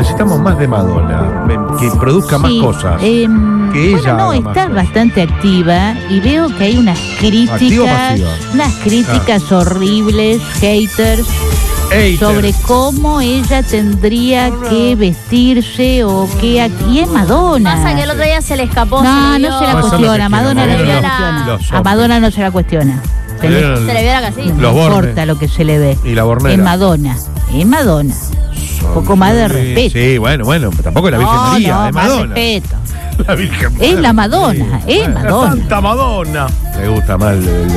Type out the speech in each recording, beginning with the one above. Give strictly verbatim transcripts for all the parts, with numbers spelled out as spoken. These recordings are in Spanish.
necesitamos más de Madonna, que produzca Sí, más cosas. eh, que ella bueno, no, haga más está cosas. bastante activa y veo que hay unas ¿Activa o críticas, pasiva? unas críticas horribles, haters, Haters. sobre cómo ella tendría que vestirse o qué. Y es Madonna. Pasa que el otro día se le escapó. No, se le no dio- se la No, eso cuestiona, no se Madonna no quiere, se la Madonna cuestiona. los A hombres. Madonna no se la cuestiona. Se le- Los Se le vio la casilla. no Los bordes. importa lo que se le ve. Y la bornera. Es Madonna, es Madonna. Un poco más de Sí, respeto. Sí, bueno, bueno, tampoco es la Virgen No, María, no, es más Madonna. respeto. La Virgen Es María. la Madonna, es Bueno, Madonna. Santa Madonna. Me gusta más el- el- el-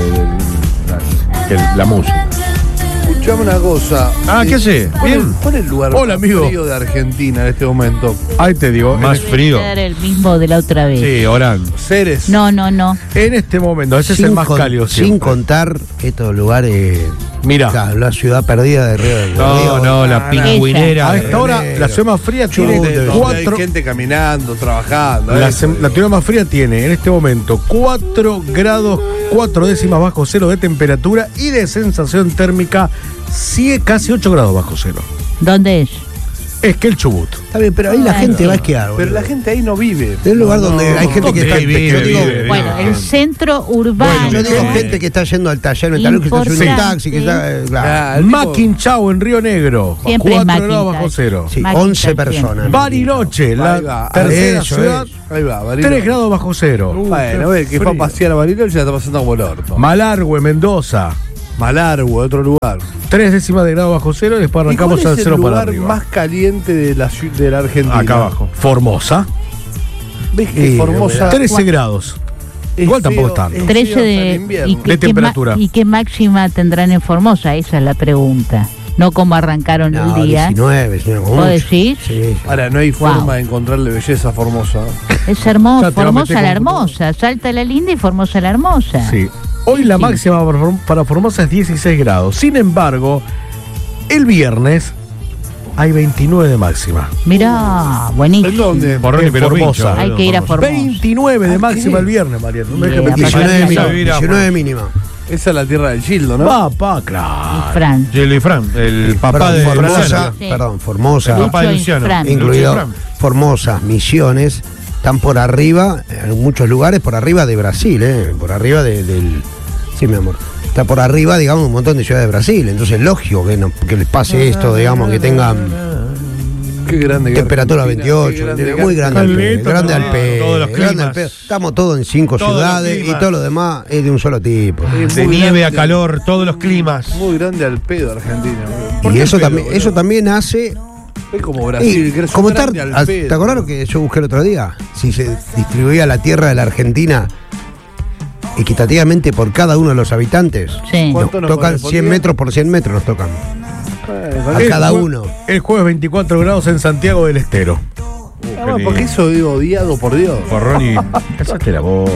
el- la, la música. Escuchame una cosa. Ah, ¿qué hace? ¿Cuál es, Bien. cuál es el lugar Hola, más amigo. frío de Argentina en este momento? Ahí te digo, más Debe frío. ser el mismo de la otra vez. Sí, Orán. Ceres. No, no, no. En este momento, ese es el más con- cálido sin siempre. contar estos lugares. Mira. Claro, la ciudad perdida de Río del No, Río. no, la pingüinera. Esa. A esta hora, Renero. la ciudad más fría tiene Donde- donde cuatro. hay gente caminando, trabajando. La, eso, sem- la ciudad más fría tiene en este momento cuatro grados, cuatro décimas bajo cero de temperatura y de sensación térmica sie- casi ocho grados bajo cero. ¿Dónde es? Es que el Chubut. Está bien, pero ahí la Ay, gente sí. va a esquiar. Pero boludo. la gente ahí no vive. Es un lugar donde hay gente que ¿dónde está. vive, yo digo, vive? Bueno, Bueno, el centro urbano. yo digo Bueno, gente que está yendo al taller metalúrgico, que está subiendo un Importante. taxi, que está. eh, claro. Ah, el tipo- Maquinchao en Río Negro. Siempre es cuatro grados Maquinchao. bajo cero. Sí, Máquina once siempre. personas. Bariloche, Ahí la va. tercera Eso ciudad, es. Ahí va, Bariloche. tres grados bajo cero. Bueno, ve que fue a pasear a Bariloche y la está pasando como el orto. Malargüe, Mendoza, Malargüe, otro lugar. tres décimas de grado bajo cero y después ¿Y arrancamos cuál al es cero el para lugar arriba. más caliente de la, ciu- de la Argentina? Acá abajo. Formosa, ¿Ves que Sí, Formosa trece grados. es igual tampoco feo, es tanto. es trece feo hasta el de. invierno? ¿Y De qué, qué temperatura. ma- ¿Y qué máxima tendrán en Formosa? Esa es la pregunta. No cómo arrancaron No, el día. diecinueve, señor. como ¿Vos mucho. decís? Sí, sí. Ahora, no hay Wow. forma de encontrarle belleza a Formosa. Es hermosa. Ya te va a Formosa meter la con- hermosa. Salta la linda y Formosa la hermosa. Sí. Hoy la Sí. máxima para Form- para Formosa es dieciséis grados. Sin embargo, el viernes hay veintinueve de máxima. Mirá, buenísimo. ¿En dónde? Borrón y En Pelo Formosa. Pincho. Hay que ir a Formosa. veintinueve de ¿Ah, máxima qué? el viernes, Mariano. No me Bien, dejes aparte mentir. diecinueve, de mínima, Vivir a diecinueve mínima. Esa es la tierra del Childo, ¿no? Papá, claro. Y Fran. Gelo y Fran, el papá Perdón, de Formosa, Luciano. Sí. perdón, Formosa, El papá de Lucho y Luciano. Fran. incluido Lucho y Formosa, Misiones, están por arriba, en muchos lugares por arriba de Brasil, ¿eh? Por arriba de- del... Sí, mi amor. Está por arriba, digamos, un montón de ciudades de Brasil. Entonces, lógico que, no- que les pase esto, digamos, que tengan Qué grande. que temperatura Argentina, veintiocho, qué grande que muy grande al Caleta, pedo, grande al todos pedo, los grande al climas. pedo. Estamos todos en cinco Todos los ciudades y climas. todo lo demás es de un solo tipo. Es De muy nieve a grande. calor, todos los climas. Muy grande al pedo Argentina. boludo. ¿Por Y qué eso pedo, también, boludo? eso también hace... Es como y Brasil, que es como un tar- grande al al- pedo. ¿Te acordás lo que yo busqué el otro día? Si se distribuía la tierra de la Argentina equitativamente por cada uno de los habitantes. Sí. Nos ¿Cuánto nos tocan correspondía? cien metros por cien metros, nos tocan. Bueno, A El cada jue- uno. El jueves veinticuatro grados en Santiago del Estero. Ah, porque eso digo odiado por Dios. Porrón y. Cállate la boca.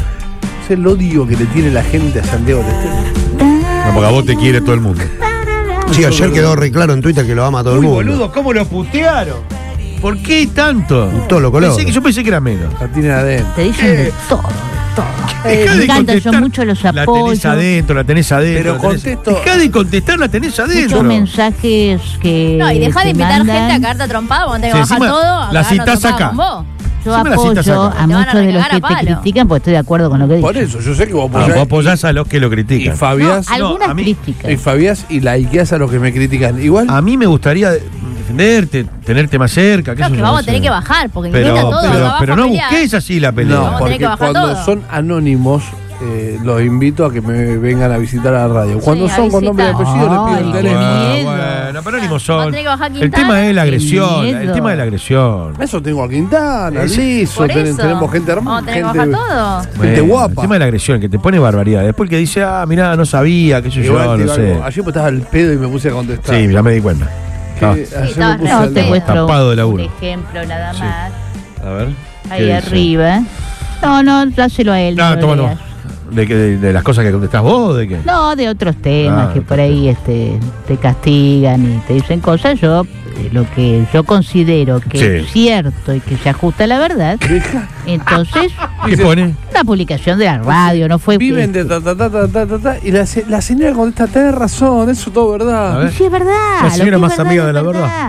Es el odio que le tiene la gente a Santiago del Estero. No, porque a vos te quiere todo el mundo. Sí, ayer quedó re claro en Twitter que lo ama todo el Uy, mundo. boludo, ¿cómo lo putearon? ¿Por qué tanto? En todos los colores. Pensé que, yo pensé que era menos. La tiene adentro. Te dicen de todo, de todo. Dejá Me de encantan contestar. son mucho los La tenés apoyos. adentro, la tenés adentro. Pero la tenés- contesto- Dejá de contestar, la tenés adentro. Muchos mensajes que. No, y deja de que invitar mandan. gente a cagarte a trompada cuando tenés Sí, que bajar encima todo. a la cagarnos citás trompada acá. con vos. Yo Encima la apoyo citas acá. a Te van a muchos de los renegar que a te palo. critican, porque estoy de acuerdo con lo que Por dicen. eso, yo sé que vos Ah, apoyás. vos apoyás a los que lo y critican. Fabiás. No, algunas a mí- críticas. Y Fabiás y likeás a los que me critican. Igual. A mí me gustaría defenderte, tenerte más cerca. qué No, sé que yo, vamos no a tener sé. que bajar, porque Pero, invita todo. pero, abajo pero a no pelear. busques así la pelea. No, Vamos a tener porque que bajar cuando todo. son anónimos, eh, los invito a que me vengan a visitar a la radio. Cuando Sí, a son con nombre y visitar. apellido, les Ay, pido el qué teléfono. miedo. Bueno, pero ánimos Vamos a son. tener que bajar El Quintana. tema es la Qué agresión. miedo. El tema de la agresión. Eso tengo a Quintana, Sí. liso, Por ten- eso. tenemos gente hermosa. Vamos a tener que gente, bajar todo. gente Bueno, guapa. El tema de la agresión, que te pone barbaridad. Después que dice, ah, mirá, no sabía, qué sé yo, Igual te no digo sé. algo, ayer pues estaba al pedo y me puse a contestar. Sí, ya me di cuenta. Que Ah, ayer Sí, me estaba puse re No, al te pedo. muestro Tapado de un laburo. ejemplo nada Sí. más. A ver. ¿qué Ahí dice? arriba. No, no, dáselo a él. No, no lo toma, no. leas. ¿De, qué- de, de las cosas que contestás vos? ¿De qué? No, de otros temas Ah, que por ahí este, te castigan y te dicen cosas. Yo, eh, lo que yo considero que Sí. es cierto y que se ajusta a la verdad, entonces, ¿Qué pone? una publicación de la radio, no fue. Viven de ta ta ta ta ta ta ta, y la, se- la señora contesta, tenés razón, eso es todo A verdad. ver. Sí, es verdad. La lo señora que es más verdad amiga es de la verdad.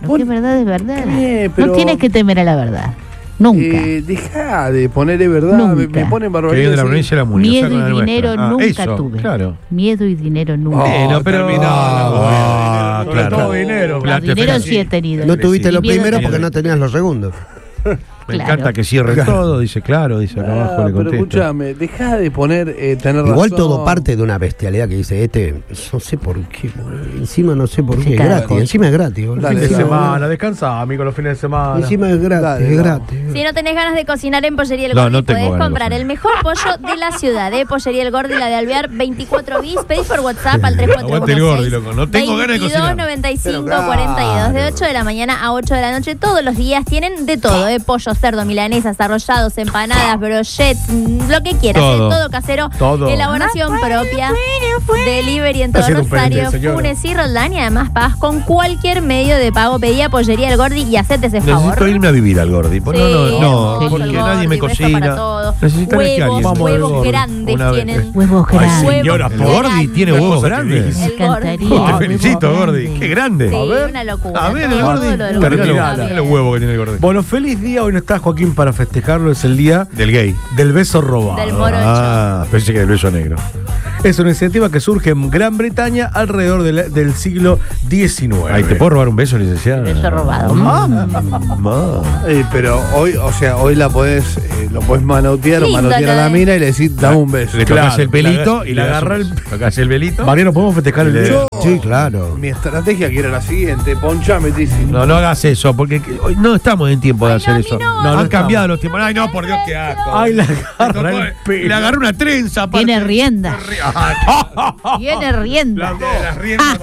Lo que es verdad es verdad. bien, pero- No tienes que temer a la verdad. Nunca. Eh, deja de poner es verdad, me, Nunca. me ponen Que viene barbaridad. de la sí. provincia de la Muni. Miedo o sea, con y la dinero nuestra. Ah, nunca eso, tuve. Claro. Miedo y dinero nunca. Oh, Bueno, pero terminó. Ah, Ah, bueno, claro. todo dinero. No, Plata, dinero pero sí he tenido. No tuviste Y los miedo primeros también. porque no tenías los segundos. Me Claro. encanta que cierre todo, dice claro, dice acá abajo Ah, le pero contesta. escúchame, deja de poner, eh, tener Igual razón. todo parte de una bestialidad que dice este, no sé por qué, boludo. Encima no sé por Sí, qué, es claro. gratis, encima es gratis, boludo. Dale, Fin de dale. semana, descansa, amigo, los fines de semana. Encima es gratis, Dale, es no. gratis. Si no tenés ganas de cocinar en Pollería El No, Gordi, no tengo podés ganas de comprar cocinar. el mejor pollo de la ciudad, ¿eh? Pollería El Gordi, la de Alvear, veinticuatro bis. Pedí por WhatsApp al tres cuatro uno Aguante el seis, Gordi, loco. No tengo ganas de cocinar. noventa y cinco, Pero claro. cuarenta y dos, de ocho de la mañana a ocho de la noche. Todos los días tienen de todo, ¿eh? Pollo, cerdo, milanesas, arrollados, empanadas, brochets, mm, lo que quieras, Todo. ¿eh? Todo casero. Todo. Elaboración propia. Delivery en todo Haciendo un Rosario, pendiente, señora. Funes y Roldán. Y además pagas con cualquier medio de pago. Pedí a Pollería El Gordi y hacete ese favor. Necesito irme a vivir al Gordi. Pues no, Sí, no, no, hermoso porque el nadie me Gordi, beso para cocina. todos. Necesito que Huevos, alguien. huevos Vamos al Gordi. grandes Una vez. tienen. Huevos Ay, grandes. señora, Huevos Gordi grandes. tiene Qué huevos cosa que grandes. dices. Me El encantaría. Gordi. Te huevos felicito, Gordi. grandes. Qué grande. Sí, A ver. una locura. A ver, el Todo Gordi. lo del Pero Gordi mirá, está mirá bien. los huevos que tiene el Gordi. Bueno, feliz día. Hoy no está Joaquín para festejarlo. Es el día Del gay. del beso robado. Del morocho. Ah, pensé que del beso negro. Es una iniciativa que surge en Gran Bretaña alrededor del, del siglo diecinueve. Ay, ¿te puedo robar un beso, licenciada? Beso robado. Ma. Eh, pero hoy, o sea, hoy la podés, eh, lo podés manotear o Lindo manotear a lo la de- mina y le decís, dame un beso. Le Claro, tocas el pelito le y le agarra agarra el- el. Tocas el pelito. Mariano, ¿podemos festejar el Le- día? Sí, claro. Mi estrategia que era la siguiente, ponchame, Tizi. No, no hagas eso, porque hoy no estamos en tiempo de Ay, hacer no, a mí eso. no. No, no Han cambiado estamos. los tiempos. Ay, no, por Dios, qué asco. Ay, la Le agarra tocó- el pelo. Le agarró una trenza. aparte. Tiene rienda. Ay, Tiene rienda. la- las riendas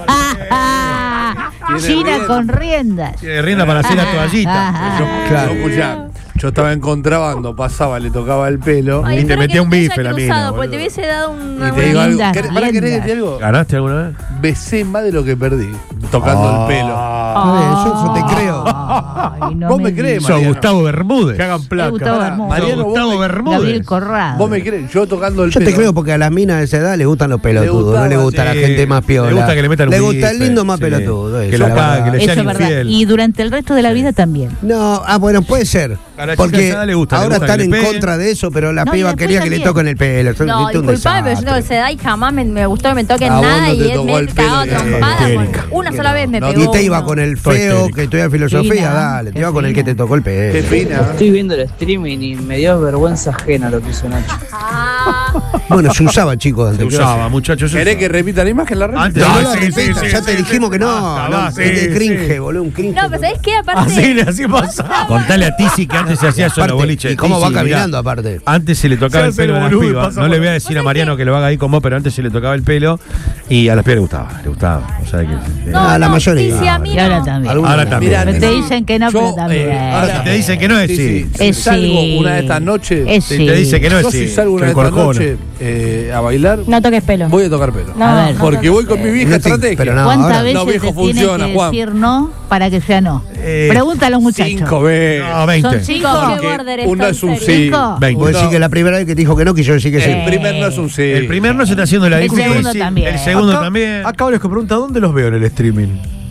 para- Tiene China rienda. con riendas. Tiene rienda para hacer la toallita. Ah, Yo, Claro. yo, escuchá, yo estaba en contrabando, pasaba, le tocaba el pelo. Ay, Y te espero metía que un no te bife haya la cruzado, mina, porque te boludo. hubiese dado un. Y te digo algo, Riendas, ¿querés- ¿para querés que te diga riendas. algo? ¿Ganaste alguna vez? Besé más de lo que perdí, tocando Ah. el pelo. Ah, Yo, yo te creo. Ay, no Vos me crees, digas. Sos Mariano. Gustavo Bermúdez. Que hagan Soy placa. Gustavo Pará. Bermúdez. Mariano, Sos vos Gustavo me- Gabriel Bermúdez. Corrado. Vos me crees, yo tocando el Yo pelo. te creo porque a las minas de esa edad le gustan los pelotudos, no gustaba, le gusta a la sí. gente más piola. Le gusta que le metan un Le gusta el bife, lindo más sí. pelotudo. Que eso, lo la cague, verdad. que le Eso sean es verdad. infiel. Y durante el resto de la vida también. No, ah, bueno, puede ser. A la chica Porque esa le gusta, le ahora gusta están que en le peguen. contra de eso, pero la No, y piba después quería que le también. toquen el pelo. Eso No, es un disculpame, pero yo desastre. tengo esa edad y jamás me, me gustó que me toquen A vos nada no te y él tocó me el he cagado pelo, trompada. eh, con- histérica. Una sola vez me No, pegó. Y te iba uno. con el Estoy feo histérica. que estudia filosofía, Fina, dale, te qué iba con el que fina. te tocó el pelo. Qué fina. Estoy viendo el streaming y me dio vergüenza ajena lo que hizo Nacho. Ah, Bueno, se usaba, chicos, Se antes. ¿qué usaba, hacer? muchachos. se ¿Querés usaba. que repita la imagen? La repito. Antes- No, Ah, no, sí, repita, sí, ya sí, te sí, dijimos sí. que no, Basta, no, basta, es de sí, cringe, sí. boludo, un cringe. no, pero ¿sabés qué? Aparte. Así, así pasa. Contale a Tizi que antes se hacía eso en los Aparte, boliches. ¿y cómo Tizi, va mirá, caminando aparte? Antes se le tocaba Se el hace pelo el a las boludo y pibas. pasa No por le la- voy a decir a Mariano que lo haga ahí con vos, pero antes se le tocaba el pelo y a las pibas le gustaba. Le gustaba. O sea que. No, Ah, la no, mayoría. sí, sí, a mí Y ahora no. también. Algunos Ahora no. también. Mirá, Pero te Tizi, dicen que no, yo, pero también. eh, ahora Si te dicen que no es Sí, sí. sí. Si Es salgo sí. una de estas noches, Es Si sí. te dice que no es yo sí. si salgo una de Se estas corcona. noches eh, a bailar, No toques pelo. voy a tocar pelo. No, A ver. no Porque toques voy con mi pelo. vieja No te- estrategia. pero no. ¿Cuántas ahora- veces No, viejo, te funciona, tiene que Juan. decir no para que sea no? Eh, Pregúntale a un muchacho. Cinco veces. No, veinte. Son cinco. Chicos, qué Que border uno está, es en un serio. sí. Cinco. veinte. Vos decís Uno- que la primera vez que te dijo que no, que yo sí que sí. El primer no es un sí. El primer no se está haciendo la El disculpa. segundo sí. también. El segundo Acá- también. Acá les pregunta, ¿dónde los veo en el streaming?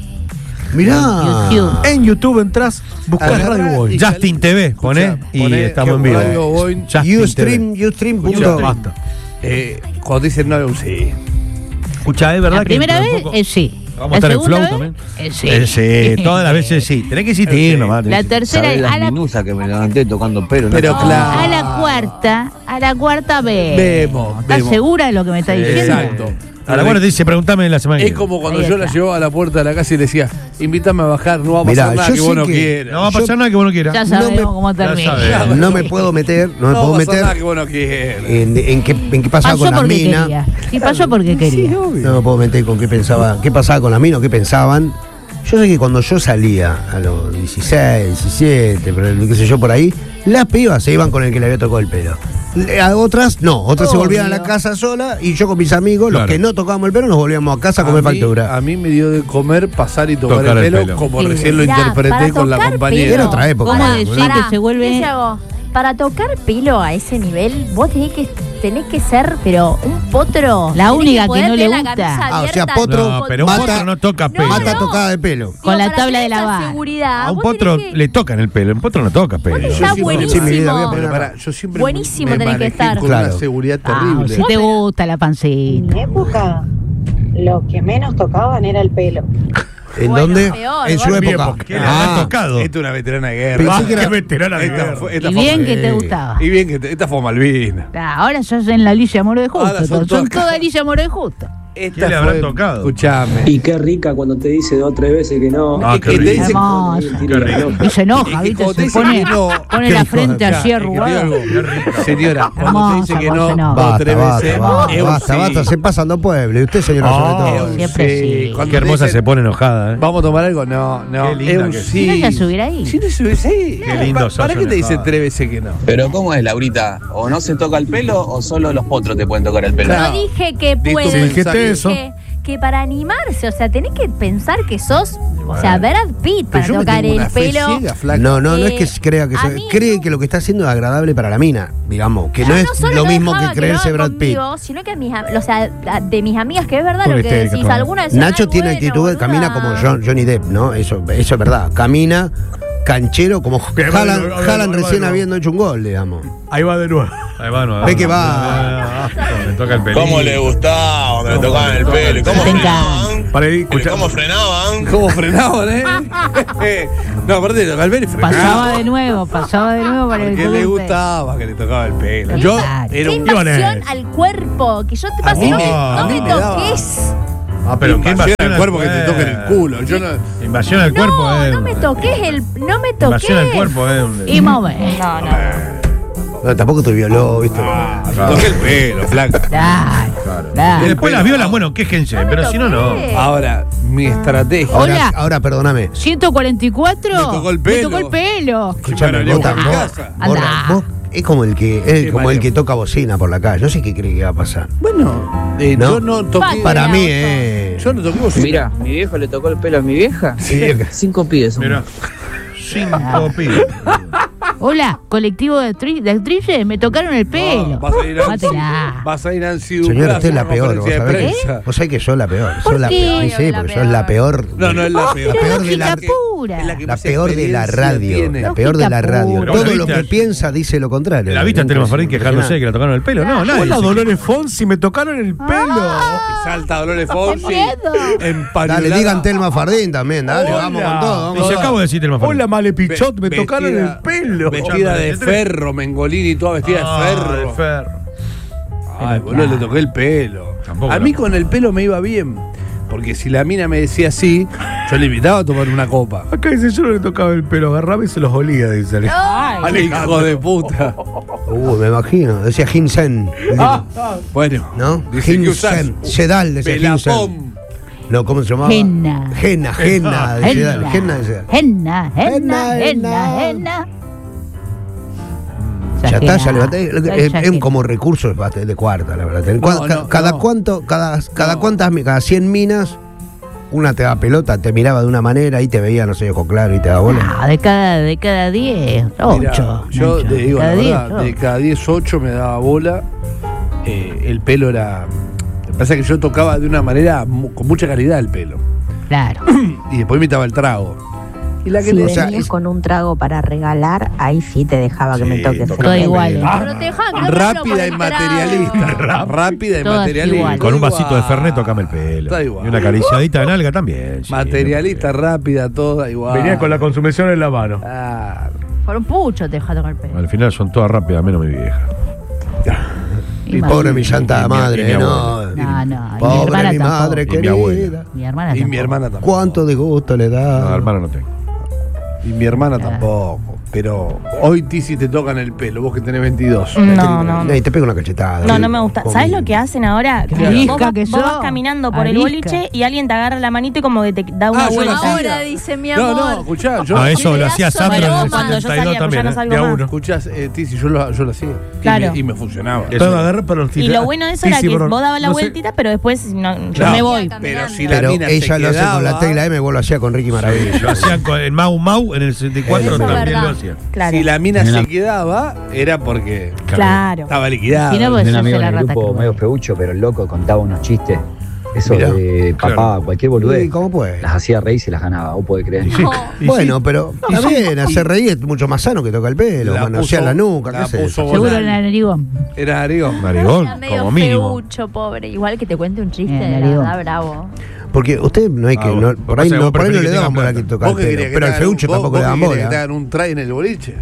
Mirá. YouTube. En YouTube entras, buscás Agarrá Radio Boy. y- Justin T V, poné Escuchá, y poné estamos en que vivo. Radio Boy- Justin Ustream, Ustream. Escuchá, punto- Basta. Eh, cuando dicen no es un sí. Escucha, es verdad La que primera dentro de vez poco- es sí. Vamos a estar La en flow segunda también. vez es sí. Eh, sí, todas las veces sí. Tenés que insistir nomás. La tenés que- tercera ¿Sabés a las la, minusas que me levanté tocando pelo? Pero Nacho? claro. a la cuarta, a la cuarta vez. Vemos, ¿Estás vemos. segura de lo que me está diciendo? Exacto. A la buena te dice, pregúntame en la semana que Es viene. como cuando Ahí yo la está. llevaba a la puerta de la casa y le decía, invítame a bajar, no va a Mirá, pasar nada yo que vos sé no que- quieras. No va a pasar Yo- nada que vos no quieras. Ya No sabemos me- cómo termina. sabemos. No me puedo meter, no me No puedo va a pasar nada que meter vos no quieras. en, en qué, en qué pasaba Pasó con las porque minas. quería. Sí, pasó porque quería. No me puedo meter con qué pensaba, qué pasaba con las minas, o qué pensaban. Yo sé que cuando yo salía a los dieciséis, diecisiete, pero qué sé yo por ahí, las pibas se iban con el que le había tocado el pelo. A otras no, otras se Obvio. volvían a la casa sola y yo con mis amigos, Claro. los que no tocábamos el pelo, nos volvíamos a casa a comer mí, factura. a mí me dio de comer, pasar y tocar, Tocar el, el pelo, pelo. como Sí. recién lo Mirá, interpreté para con la tocar compañera. Era otra época. ¿Cómo Pará, decir boludo. que se vuelve? ¿Qué se hago? Para tocar pelo a ese nivel, vos tenés que tenés que ser, pero un potro. La Tenés única que poder no le tener la gusta. camisa Ah, o sea, abierta, potro No, pero un mata- potro no toca No, pelo. Mata no. tocada de pelo. Digo, Con la para tabla tener de esa lavar. seguridad, A un vos potro tenés que- le tocan el pelo. Un potro no toca pelo. Está Yo siempre- buenísimo. sí, mi vida, voy a poner- Pero pará, yo siempre Buenísimo me tenés que manejé estar. con Claro. una seguridad Ah, terrible. si te gusta la En pancita. mi época, lo que menos tocaban era el pelo. ¿En Bueno, dónde? peor, en su gordo. época. ¿Qué le habrán Ah, tocado? Esta es una veterana de guerra. Pensé que era- Qué veterana de Esta guerra. fue- esta Y fue- bien que te Sí. gustaba. Y bien que te- esta fue Malvina. Ah, ahora sos en la Alicia Moro de Justo. Ahora son Son, todas- todas Alicia Moro de Justo. Esta le habrán fue- tocado? Escuchame. Y qué rica cuando te dice dos o tres veces que no. Ah, Y qué que te rico. dice- Hermosa. Qué rico. Y se enoja, Y que ¿viste? cuando te Se dice pone, que no, pone qué la hijo frente de- así Ya, es que te digo arrugada. algo. Señora, cuando te dice Hermosa, que cuando no se enoja. dos o Basta, tres basta, veces, basta, es un basta, sí. basta, se pasan dos pueblos. Y usted, señora, Ah, sobre todo. Es un Siempre sí. Cuando Qué te hermosa dicen, se pone enojada, ¿eh? ¿Vamos a tomar algo? No, no. Qué linda es un que sí. ¿Quién iba a subir ahí? Sí, no sube, sí. Qué lindo Pa- sos, ¿Para qué te dice enojada. tres veces que no? Pero ¿cómo es, Laurita? ¿O no se toca el pelo o solo los potros te pueden tocar el pelo? Claro. No dije que Di tu puedes. dijiste dije eso. que para animarse, o sea, tenés que pensar que sos, o sea, Brad Pitt para Pero yo me tocar tengo el una fe pelo. ciega, flaca. No, no, no es Eh, que crea que a se- mí cree no- que lo que está haciendo es agradable para la mina, digamos, que Yo no es solo lo no mismo dejaba que creerse lo Brad hagan Pitt. conmigo, sino que mis, am- o sea, de mis amigas, que es verdad Pobre lo que histérica, decís, todo. algunas decían, Nacho "Ay, tiene bueno, actitud, boluda". camina como John- Johnny Depp, ¿no? Eso, eso es verdad. Camina canchero como Bien, Haaland, bueno, bueno, Haaland bueno, recién bueno. habiendo hecho un gol, digamos. Ahí va de nuevo. Ahí va, no, Ve que va. Ah, Le toca el pelo. ¿Cómo le gustaba? Me le tocaban el pelo. ¿Y cómo Te frenaban? Para ahí, ¿Y escuchá. ¿Cómo frenaban? ¿Cómo frenaban, eh? No, aparte de tocar el pelo, Pasaba frenaba. de nuevo, pasaba de nuevo para el Porque le toque. gustaba que le tocaba el pelo. Yo Claro. era Qué un... Iban a- invasión al cuerpo, que yo te A pase, mí no me- me, a no mí me me daba- toques. Ah, pero qué invasión invasión al cuerpo que te toquen el culo. Yo no... Invasión al cuerpo, No, eh. no me toques el, no me toques. Invasión al cuerpo, eh. Y mover. No, no. No, tampoco te violó, ¿viste? Claro. Toqué el pelo, flaca. Claro, Y claro. después las violan, bueno, quéjense, No me pero si no, no. toques. Ahora, mi estrategia... Ahora, Hola. ahora perdóname. ciento cuarenta y cuatro. Me tocó el pelo. Me tocó el pelo. Escuchame, Bueno, vos, llego a mi vos- casa. vos- Andá. vos- es como el que es Sí, como el Mario. que toca bocina por la calle. No sé qué cree que va a pasar. Bueno, eh, No. yo no toqué... Fácil. Para el mí, auto. eh. Yo no toqué bocina. Mira, mi viejo le tocó el pelo a mi vieja. Sí. Cinco pibes. son. Mira. Cinco pibes. Hola, colectivo de, actri- de actrices, me tocaron el pelo. No, vas a ir a Mátela. Vas a ir a Nancy Señora, usted es la Duclas a peor. una Vos conferencia de sabés, que, prensa. vos sabés que sos la peor. ¿Por Sos la qué? peor. Sí, sí, Obvio, la porque peor. sos la peor. No, no es la peor. La peor de la, Lógica pura. Es la que la más peor de la experiencia radio. tiene. La peor de la Lógica radio. pura. Todo ¿La lo viste? que piensa dice lo contrario. La vista tenemos Farín quejándose que le tocaron el pelo. No, nadie. Hola, se- Dolores Fonsi, me tocaron el pelo. Y salta Dolores Fonsi. miedo! Empañolada. Dale, digan Telma Fardín también, dale, Hola. vamos con todo. Y Vamos. se acabo de decirte el más Hola, Malepichot, me Ve- tocaron vestida- el pelo. Vestida de ferro, Mengolini, toda vestida de ferro. ferro. Ay, boludo, le toqué el pelo. Tampoco A la- mí con el pelo me iba bien. Porque si la mina me decía así, yo le invitaba a tomar una copa. Acá dice, yo no le tocaba el pelo, agarraba y se los olía, dice. Ay, hijo de puta. Uh, me imagino. Decía Hinsen. Bueno, ¿No? dice que usás Hinsen. Sedal, decía Hinsen. pelapón. No, ¿cómo se llamaba? Henna. Henna, henna. de Sedal, henna de Sedal. Henna, henna, Henna, henna, henna. henna. Ya está, ya levanté. Soy Es, es exagerada. como recurso de, de cuarta, la verdad. Cu- No, ca- no, cada no. cuánto, cada, cada No. cuántas, mi- cada cien minas, una te da pelota, te miraba de una manera y te veía, no sé, ojo claro y te da bola. No, de cada, de cada diez, Mirá, ocho. yo Nacho. te digo Cada la diez, verdad, ocho. de cada diez, ocho me daba bola. Eh, el pelo era. Lo que pasa es que yo tocaba de una manera mu- con mucha calidad el pelo. Claro. Y después imitaba el trago. Y la que Si le venías con un trago para regalar, ahí sí te dejaba que me Sí, toques. toca Todo el igual. pelo. ¿eh? Pero te dejaban que no, pero por rápida el y materialista. trago. Rápida y Todas materialista. igual. Con un vasito de Fernet tocame el pelo. Está igual. Y una acariciadita de nalga también. sí. Materialista, rápida, toda igual. Venía con la consumición en la mano. Ah, Por un pucho te dejaron el pelo. Al final son todas rápidas, menos mi vieja. Y pobre mi santa Y mi- madre, y mi no. No, no, y mi Pobre hermana mi tampoco. madre Y mi querida. abuela. Mi hermana y mi tampoco. hermana tampoco. Cuánto de gusto le No, da. hermano no tengo. Y mi hermana tampoco. Pero hoy ti si te tocan el pelo, vos que tenés veintidós. No, no. Y te pega una cachetada. No, no me gusta. ¿Sabes lo que hacen ahora? Qué Vos arisca vas- que vos vas sos. caminando por el Arisca. boliche y alguien te agarra la manito y como que te da una Ah, yo vuelta. lo hacía. Ahora dice mi No, amor. no, escuchá, yo. Ah, eso lo pedazo hacía de Sandro en el broma. Cuando yo setenta y dos salía, pues ya también. no ¿eh? salgo De a más. uno. Escuchás, eh, Tizi, yo lo, yo lo hacía. Y Claro. me, y me funcionaba. Eso. Todo agarré, pero Y lo bueno de eso era que vos dabas la no sé. vueltita, pero después no, yo Claro. me voy. Pero si la Pero mina ella se lo hace con la quedaba- tecla M, vos lo hacía con Ricky Maravilla. Lo hacían con el Mau Mau Show en el sesenta y cuatro Eso es también verdad. lo hacía. Claro. Si la mina Nena. se quedaba, era porque Claro. estaba liquidada. Si no, pues Un sos amigo la en el rata grupo que medio muere. feucho, pero el loco contaba unos chistes. Eso Mirá. de papá, Claro. cualquier boludez. Sí, ¿cómo puede? Las hacía reír y se las ganaba. ¿Vos podés creer? No. Bueno, pero también hacer reír es mucho más sano que tocar el pelo, La manosear puso- la nuca, la qué sé yo. puso Seguro Bonal. en el narigón. Era narigón. Narigón, Era medio como mínimo. feucho, pobre. Igual que te cuente un chiste, Eh, de narigón. verdad, bravo. Porque usted no hay que, Ah, no- vos- por vos ahí pasa que no, vos por ahí no preferís le que daban tengan bola que plata. tocar el ¿Vos qué pelo, querías que pero te al hagan un- feucho vos- tampoco vos le qué daban querías que te bola. hagan un try en el boliche?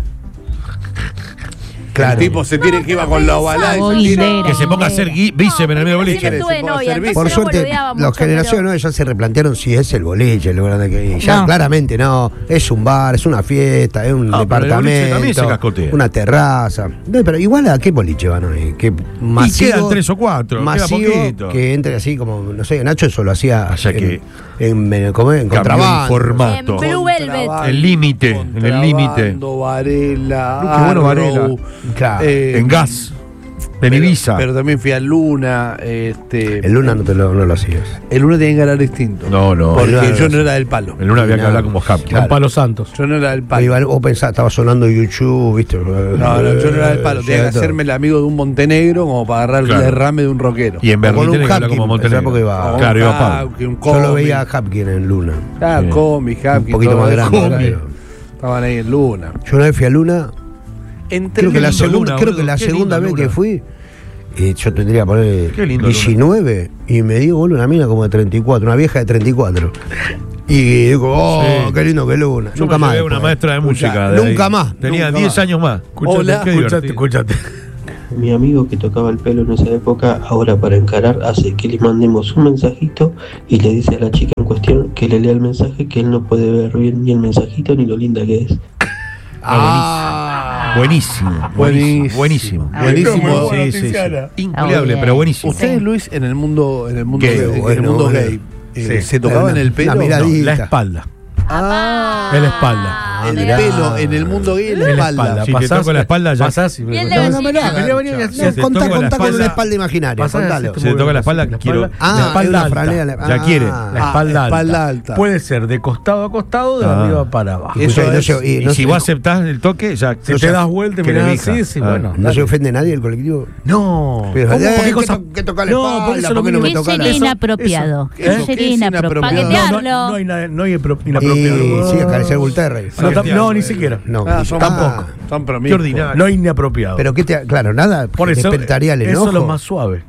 Claro. El tipo se tiene que iba con la ovalada y se Bolindera. tira. Que se ponga a hacer gui- bíceps en el medio No, boliche. porque tuve Se puede novia, hacer entonces Por no suerte, boludeaba mucho, las generaciones pero- nuevas ya se replantearon si es el boliche el lugar donde hay que ir. Ya No. claramente no, es un bar, es una fiesta, es un No, pero el boliche también se departamento, cascotea. una terraza. No, pero igual a qué boliche van hoy, que masivo, quedan tres o cuatro, queda masivo, poquito. que entre así como, no sé, Nacho eso lo hacía O sea en, que en, en, ¿cómo es? En cambió contrabando. el formato. En Blue Velvet. El límite, en el límite. Contrabando, Varela, Qué bueno Varela. Arrow, Claro. eh, En gas. En pero- Ibiza. Pero también fui a Luna. Este, El Luna no, te lo, no lo hacías. el Luna tenía que ganar distinto. No, no. Porque El Luna yo no no era del palo. En Luna había que Nada. hablar como Happy. Claro. Juan Palo Santos. Yo no era del Ahí palo. va, vos pensás, estaba sonando YouTube, ¿viste? No, no, yo no era del palo. Tenía que hacerme el amigo de un Montenegro como para agarrar Claro. el derrame de un rockero. Y en O Berlín con un tenés que hablar Hapkin, como esa Montenegro. época iba- Claro, iba Pablo. Hapkin, un Yo lo cómic. veía a Hapkin en Luna. Ah, Sí. cómic, Hapkin, Un poquito todo más eso. grande. Cómic. pero- Estaban ahí en Luna. Yo una vez fui a Luna, Entre creo que la lindo segunda, Luna, creo boludo, que la qué segunda lindo vez Luna. que fui, eh, yo tendría que poner Qué lindo diecinueve y me dio boludo una mina como de treinta y cuatro, una vieja de treinta y cuatro. Y digo, oh, Sí. qué lindo que Luna. Yo Nunca me más. llevé una después. maestra de música. de Nunca ahí. más, Tenía nunca diez más. años más. Escuchate, Hola. qué Escuchate, divertido. escuchate. Mi amigo que tocaba el pelo en esa época, ahora para encarar, hace que le mandemos un mensajito y le dice a la chica en cuestión que le lea el mensaje, que él no puede ver bien ni el mensajito ni lo linda que es. Ah, Buenísimo. Buenísimo. Buenísimo. Buenísimo. Buenísimo. Sí, sí, sí. Ah, Inculiable, bien. pero buenísimo. Ustedes, Luis, en el mundo, en el mundo Gay, gay, en bueno, el mundo bueno. gay eh, Sí. ¿se tocaban Una- el pelo? una miradita. La espalda. Ah, En la espalda. el mirá. pelo en el mundo gay en la En la espalda. espalda. Si te Pasás- toco la espalda, ya- pasás y me Bien contás. de no, no me lo hagas. Vení, vení, vení, No, si te contá, toco la contá con espalda- una espalda imaginaria, Pasás contalo. así, Si te toca la espalda, la quiero- espalda- Ah, la espalda hay una alta. franela. Ya Ah. quiere. La Ah, espalda, espalda alta. alta. Puede ser de costado a costado, de Ah. arriba para abajo. Eso Escuchá, y no es- se- y Y no si se- vos aceptás el toque, ya. Si te das vuelta y que le mirás elija. así, sí, Ah. bueno. No se ofende nadie el colectivo. No. Pero, ¿Cómo? eh, ¿Por qué ¿qué cosa? to- qué toca la No, espalda? porque eso ¿Por lo qué no me ¿Qué toca la sería eso- inapropiado? eso- ¿Qué eso- sería ¿qué es inapropiado? inapropiado? No, no, no hay, nada- no hay apro- inapropiado. Y sí, acariciar Gulterre. No, tam- no, ni siquiera. No, Ah, son- tampoco. Son Qué promiscuos. ordinario. No hay inapropiado. Pero qué te, claro, nada, por eso, despertaría el eso enojo. es lo más suave.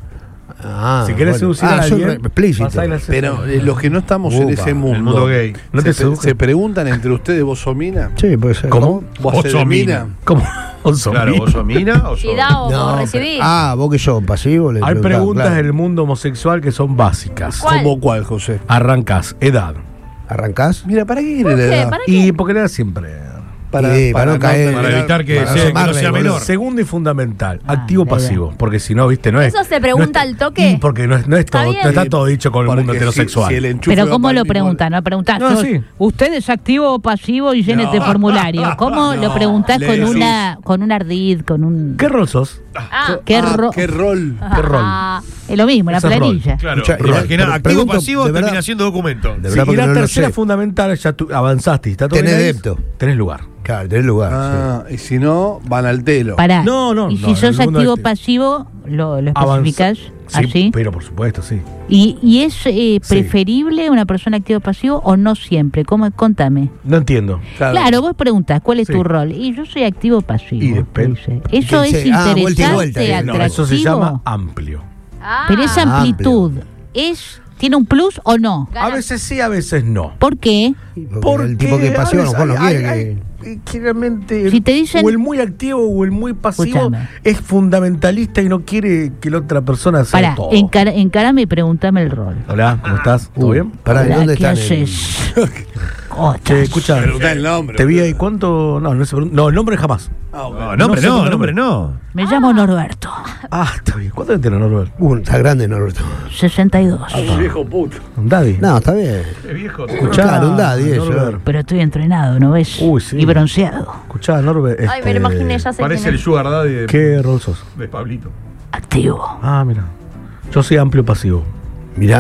Ah, si querés bueno. seducir ah, a son alguien, re- explícito. pasá y la haces. Pero eh, los que no estamos en Upa, ese el mundo, mundo gay. No se, te seduce. se preguntan entre ustedes, ¿vos sos mina? Sí, puede ser. ¿Cómo? ¿Vos Vos sos sos mina? mina. ¿Cómo? Oso Claro, mío. vos sos mina o sos. Y da o No, recibí. pero- ah, vos que sos pasivo. Le Hay preguntaba, preguntas claro. en el mundo homosexual que son básicas. ¿Cuál? ¿Cómo cuál, José? Arrancás, edad. ¿Arrancás? Mira, ¿para qué ¿Por quiere la qué? edad? ¿Para qué? Y porque la edad siempre. Y para no caer- Para tener- evitar que para sea, que no asomarle, sea boludo. menor. Segundo y fundamental, Ah, activo la pasivo. Porque si no, viste, no es. ¿Eso se pregunta no es- al toque? Y porque no, es, no, es Está todo, bien. no está todo dicho con el Porque mundo si- heterosexual. si el enchufe Pero va ¿cómo para lo el mismo- preguntan? ¿No preguntás? No, sos- sí. ¿Usted es activo o pasivo? Y llena este No. formulario. ¿Cómo No, lo preguntás le con decís. una con un ardid, con un... ¿Qué rol sos? Ah. ¿Qué, Ah, ro- ¿Qué rol? ¿Qué rol? Ah, Es lo mismo, la Ese es rol. planilla. Claro, Escucha, imagina, pero activo pregunto, pasivo de verdad- termina siendo documento. De Sí, verdad, y porque la no lo tercera sé. fundamental, ya tú avanzaste, está todo Tenés bien ahí, depto. Tenés lugar. Claro, tenés lugar. Ah, y si no, van al telo. Pará. No, no, Y no, si en sos el mundo activo este. pasivo, lo, lo Avanza- especificás Sí, así. pero por supuesto, sí. ¿Y, y es eh, Sí. preferible una persona activo pasivo o no siempre? ¿Cómo? Contame. No entiendo. Claro, vos preguntás, ¿cuál es Sí. tu rol? Y yo soy activo pasivo. Y depende. dice. ¿Eso ¿Qué es dice? Ah, vuelta y interesante, vuelta, eh. atractivo? No, eso se llama amplio. ah. Pero esa Ah, amplitud, ¿es ¿tiene un plus o no? A veces sí, a veces no. ¿Por qué? Porque el tipo que es pasivo a lo mejor no quiere que... que realmente Si te dicen- o el muy activo o el muy pasivo Escúchame. es fundamentalista y no quiere que la otra persona sea Pará, todo. encara, encarame y pregúntame el rol. Hola, ¿cómo estás? ¿Todo Uh, bien? Pará, ¿y Hola, dónde ¿qué están? en- haces? ¿Cómo Che, estás? escucha, Preguntá el nombre. te vi ahí, ¿cuánto? No, no se pregunta. No, el nombre jamás. Ah, ok. No, nombre No sé no, tu nombre no. Me llamo Norberto, Ah, está bien. ¿Cuánto tiene Norbert? Uh, está grande, Norberto. sesenta y dos. Viejo puto. Un daddy. No, está bien. Es viejo. Escuchá, Claro, un daddy, eso. Norbert. Pero estoy entrenado, ¿no ves? Uy, sí. Y bronceado. Escuchá, Norbert. Ay, me lo este, imaginé, ya sé Parece quién el es. Sugar Daddy de, ¿Qué rol sos? de Pablito. Activo. Ah, mira. Yo soy amplio pasivo. Mirá.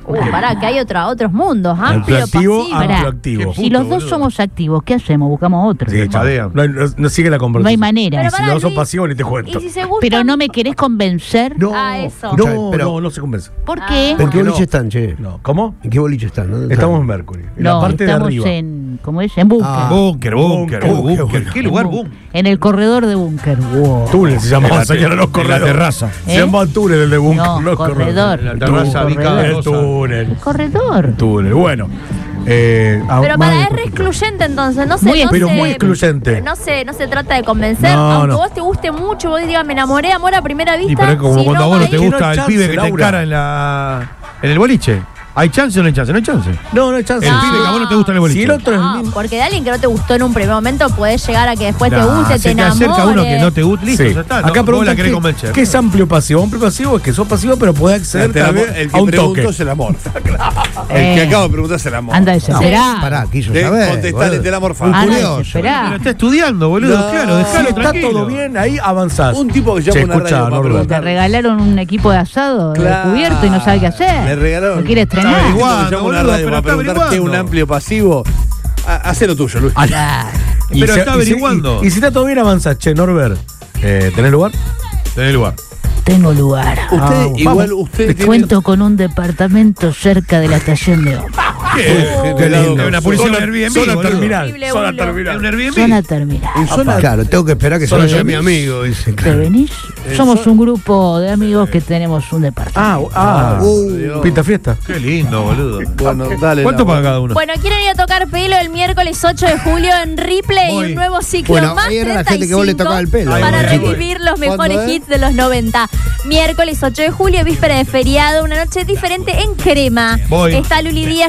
Uh, pará, que hay otra, otros mundos. Amplio, Amplioactivo, pasivo. Pará, amplioactivo. si los dos somos activos, ¿qué hacemos? Buscamos otro. Sí, chao. No, no, no sigue la conversación. No hay manera. Pero Si pará, los dos son Luis, pasivos, ni te cuento. ¿y si se gustan? Pero no me querés convencer. No, Ah, eso. no, Pero- no, no se convence. ¿Por qué? ¿En qué ¿Por qué boliche no? están, che? No, ¿cómo? ¿En qué boliche están? ¿Dónde están? Estamos en Mercury, en la No, parte de estamos arriba. en, ¿cómo es? En Búnker. Ah. Búnker, búnker, Búnker, búnker. búnker. ¿Qué lugar, búnker? En el corredor de Búnker. Wow. Túnel se llamaba, En la te- señor, los en la corredores. terraza. Se ¿Eh? llama túnel el de Búnker, No, no corredor. En la terraza, Corredor. vi cada El cosa. túnel. Corredor. Túnel, bueno. Eh, a- Pero más para, de- es re excluyente entonces, no sé. Muy no pero se- muy excluyente. No se, no se trata de convencer, No, aunque no. vos te guste mucho, vos digas, me enamoré, amor a primera vista. Y pero es como si cuando no a vos no va te ahí- Que no gusta hay el chance, pibe que te Laura. encara en la en el boliche. ¿Hay chance o no hay chance? No hay chance. No, no hay chance. El No. pibe que a vos no te gusta en el boliche. Si el otro es No, lindo. porque de alguien que no te gustó en un primer momento podés llegar a que después te Nah, guste, te se te enamore. acerca uno que no te gusta, listo, Sí. ya está. Acá no, vos preguntan la querés qué, convencer. qué es amplio pasivo. Amplio pasivo es que sos pasivo, pero podés acceder Te tal enamor- vez el a que un preguntó toque. es el amor. El Eh. que acabo de preguntar es el amor. Anda desesperado. Pará, quiso De- saber. contestale, boludo. te el amor Muy fácil. Anda curioso. desesperado. Pero está estudiando, boludo. No. Claro, Si dejalo está tranquilo. todo bien, ahí avanzás. Un tipo que llama Che, a una escuchá, radio para Norbert. preguntar. Te regalaron un equipo de asado Claro. descubierto y no sabe qué hacer. Le regalaron. ¿Lo quiere Está estrenar? averiguando, Averiguando, llama a una boludo, radio pero para está preguntar qué es un averiguando. amplio pasivo. Ha- Hacé lo tuyo, Luis. Claro. Y Pero se- está y se- averiguando. Y, y si está todo bien, avanzás. Che, Norbert, eh, ¿tenés lugar? Tenés lugar. Tengo lugar. Usted, Ah, igual vamos. usted tiene. Cuento con un departamento cerca de la estación de ómnibus. Qué lindo. Es una publicidad Zona- de Airbnb, Zona boludo. terminal. Horrible, Zona boludo. terminal. ¿Es un Airbnb? Zona terminal. En zona- Claro, tengo que esperar que se Solo vaya yo mi mis- amigo, dice. ¿Te Claro. venís? Somos un grupo de amigos que tenemos un departamento. Ah, ah. Uh, Pinta fiesta. Qué lindo, boludo. Bueno, dale. ¿Cuánto Laura. paga cada uno? Bueno, quieren ir a tocar pelo el miércoles ocho de julio en Ripley, Voy. un nuevo ciclo Bueno, más ahí era la treinta y gente que vos le cinco tocaba el pelo. para Ahí voy. revivir los ¿Cuándo mejores es? hits de los noventa. Miércoles ocho de julio, víspera de feriado, una noche diferente en Crema. Voy. Está Luli Díaz